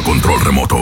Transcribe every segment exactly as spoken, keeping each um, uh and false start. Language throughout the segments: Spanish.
control remoto.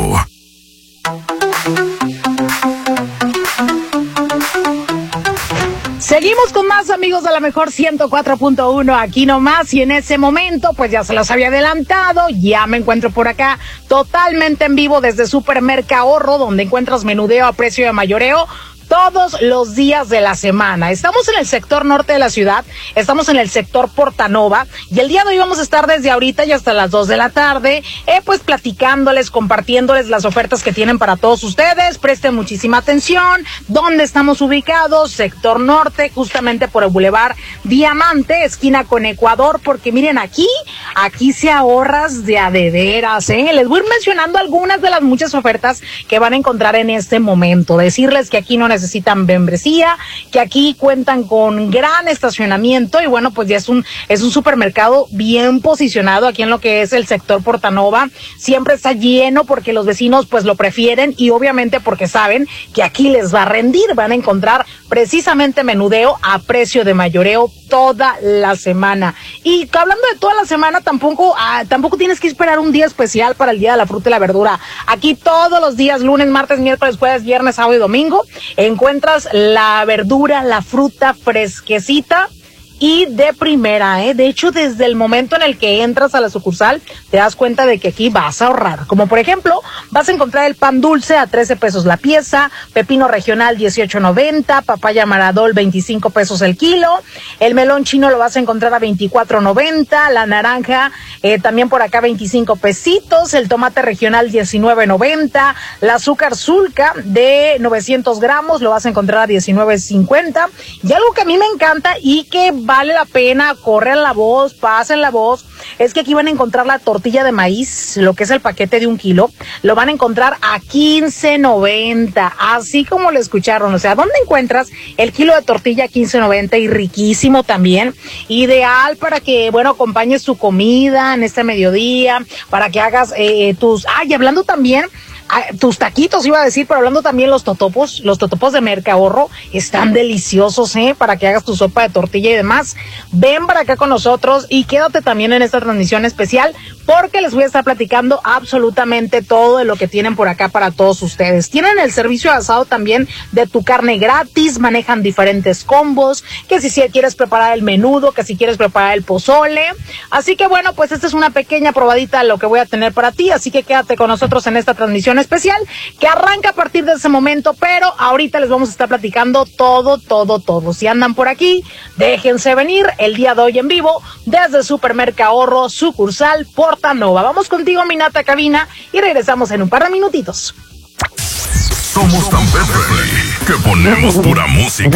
Seguimos con más, amigos de la mejor ciento cuatro punto uno, aquí nomás, y en ese momento, pues ya se los había adelantado, ya me encuentro por acá totalmente en vivo desde Supermercahorro, donde encuentras menudeo a precio de mayoreo todos los días de la semana. Estamos en el sector norte de la ciudad, estamos en el sector Portanova, y el día de hoy vamos a estar desde ahorita y hasta las dos de la tarde, eh, pues platicándoles, compartiéndoles las ofertas que tienen para todos ustedes. Presten muchísima atención. ¿Dónde estamos ubicados? Sector norte, justamente por el Boulevard Diamante, esquina con Ecuador, porque miren, aquí, aquí se ahorras de a de veras, ¿eh? Les voy a ir mencionando algunas de las muchas ofertas que van a encontrar en este momento. Decirles que aquí no necesitan membresía, que aquí cuentan con gran estacionamiento, y bueno, pues ya es un es un supermercado bien posicionado aquí en lo que es el sector Portanova. Siempre está lleno porque los vecinos pues lo prefieren, y obviamente porque saben que aquí les va a rendir. Van a encontrar precisamente menudeo a precio de mayoreo toda la semana. Y hablando de toda la semana, tampoco ah, tampoco tienes que esperar un día especial para el día de la fruta y la verdura. Aquí todos los días, lunes, martes, miércoles, jueves, viernes, sábado y domingo, encuentras la verdura, la fruta fresquecita y de primera, ¿eh? De hecho, desde el momento en el que entras a la sucursal, te das cuenta de que aquí vas a ahorrar. Como por ejemplo, vas a encontrar el pan dulce a trece pesos la pieza, pepino regional dieciocho noventa, papaya maradol veinticinco pesos el kilo, el melón chino lo vas a encontrar a veinticuatro noventa, la naranja eh, también por acá veinticinco pesitos, el tomate regional diecinueve noventa, el azúcar Zulca de novecientos gramos lo vas a encontrar a diecinueve cincuenta, y algo que a mí me encanta y que vale la pena, corren la voz, pasen la voz, es que aquí van a encontrar la tortilla de maíz, lo que es el paquete de un kilo, lo van a encontrar a quince noventa, así como lo escucharon. O sea, ¿dónde encuentras el kilo de tortilla a quince noventa? Y riquísimo también, ideal para que, bueno, acompañes tu comida en este mediodía, para que hagas eh, tus, ay, hablando también, tus taquitos iba a decir, pero hablando también los totopos, los totopos de Mercahorro están deliciosos, ¿eh? Para que hagas tu sopa de tortilla y demás. Ven para acá con nosotros y quédate también en esta transmisión especial, porque les voy a estar platicando absolutamente todo de lo que tienen por acá para todos ustedes. Tienen el servicio de asado también de tu carne gratis, manejan diferentes combos, que si, si quieres preparar el menudo, que si quieres preparar el pozole. Así que bueno, pues esta es una pequeña probadita de lo que voy a tener para ti, así que quédate con nosotros en esta transmisión especial que arranca a partir de ese momento, pero ahorita les vamos a estar platicando todo, todo, todo. Si andan por aquí, déjense venir el día de hoy en vivo desde Supermercahorro, sucursal Portanova. Vamos contigo, Minata Cabina, y regresamos en un par de minutitos. Somos tan pet friendly que ponemos pura música.